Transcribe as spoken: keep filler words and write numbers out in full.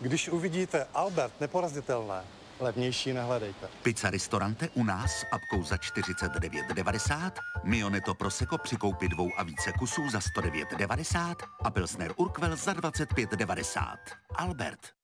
Když uvidíte Albert neporazitelné, levnější nehledejte. Pizza Ristorante u nás s apkou za čtyřicet devět devadesát, Mioneto Prosecco při koupi dvou a více kusů za sto devět devadesát a Pilsner Urquell za dvacet pět devadesát. Albert.